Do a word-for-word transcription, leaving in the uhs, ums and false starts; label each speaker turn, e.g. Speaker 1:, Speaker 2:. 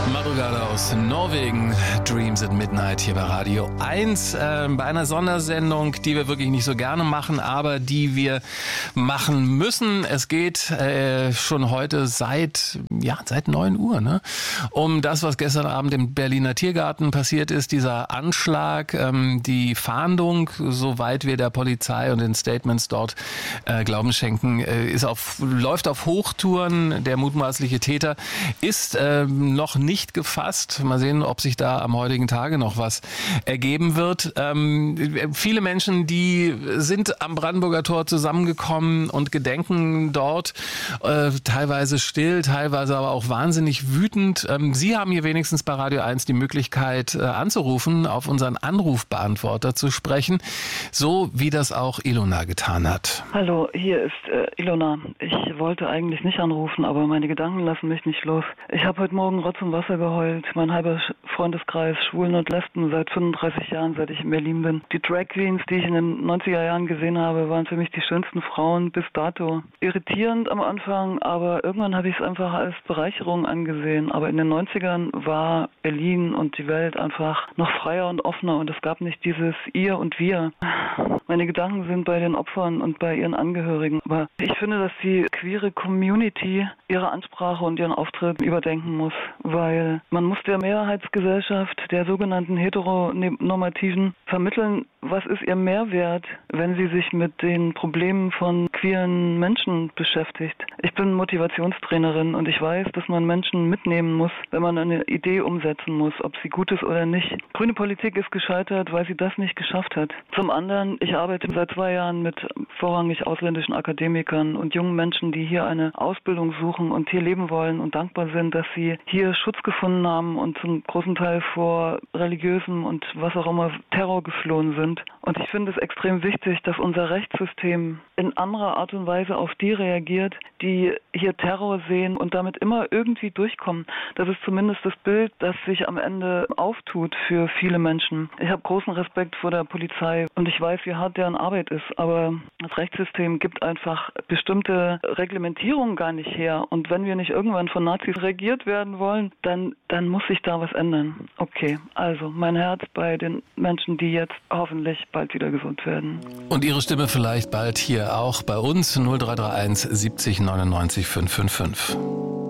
Speaker 1: Madrugada aus Norwegen, Dreams at Midnight hier bei Radio eins, äh, bei einer Sondersendung, die wir wirklich nicht so gerne machen, aber die wir machen müssen. Es geht äh, schon heute seit ja seit neun Uhr, ne, um das, was gestern Abend im Berliner Tiergarten passiert ist, dieser Anschlag, ähm, die Fahndung, soweit wir der Polizei und den Statements dort äh, Glauben schenken, äh, ist auf läuft auf Hochtouren. Der mutmaßliche Täter ist äh, noch nicht nicht gefasst. Mal sehen, ob sich da am heutigen Tage noch was ergeben wird. Ähm, viele Menschen, die sind am Brandenburger Tor zusammengekommen und gedenken dort, äh, teilweise still, teilweise aber auch wahnsinnig wütend. Ähm, Sie haben hier wenigstens bei Radio eins die Möglichkeit äh, anzurufen, auf unseren Anrufbeantworter zu sprechen, so wie das auch Ilona getan hat.
Speaker 2: Hallo, hier ist äh, Ilona. Ich wollte eigentlich nicht anrufen, aber meine Gedanken lassen mich nicht los. Ich habe heute Morgen Rotz und Wasser geheult. Mein halber Freundeskreis, Schwulen und Lesben, seit fünfunddreißig Jahren, seit ich in Berlin bin. Die Drag Queens, die ich in den neunziger Jahren gesehen habe, waren für mich die schönsten Frauen bis dato. Irritierend am Anfang, aber irgendwann habe ich es einfach als Bereicherung angesehen. Aber in den neunzigern war Berlin und die Welt einfach noch freier und offener und es gab nicht dieses Ihr und Wir. Meine Gedanken sind bei den Opfern und bei ihren Angehörigen. Aber ich finde, dass die queere Community ihre Ansprache und ihren Auftritt überdenken muss, weil man muss der Mehrheitsgesellschaft, der sogenannten Heteronormativen, vermitteln, was ist ihr Mehrwert, wenn sie sich mit den Problemen von queeren Menschen beschäftigt. Ich bin Motivationstrainerin und ich weiß, dass man Menschen mitnehmen muss, wenn man eine Idee umsetzen muss, ob sie gut ist oder nicht. Grüne Politik ist gescheitert, weil sie das nicht geschafft hat. Zum anderen, ich arbeite seit zwei Jahren mit vorrangig ausländischen Akademikern und jungen Menschen, die hier eine Ausbildung suchen und hier leben wollen und dankbar sind, dass sie hier Schutz gefunden haben und zum großen Teil vor religiösem und was auch immer Terror geflohen sind. Und ich finde es extrem wichtig, dass unser Rechtssystem in anderer Art und Weise auf die reagiert, die hier Terror sehen und damit immer irgendwie durchkommen. Das ist zumindest das Bild, das sich am Ende auftut für viele Menschen. Ich habe großen Respekt vor der Polizei und ich weiß, wie hart deren Arbeit ist, aber das Rechtssystem gibt einfach bestimmte Reglementierungen gar nicht her. Und wenn wir nicht irgendwann von Nazis regiert werden wollen, dann, dann muss sich da was ändern. Okay, also mein Herz bei den Menschen, die jetzt hoffentlich bald wieder gesund werden.
Speaker 1: Und Ihre Stimme vielleicht bald hier auch bei uns null drei drei eins siebzig neunundneunzig fünfhundertfünfundfünfzig.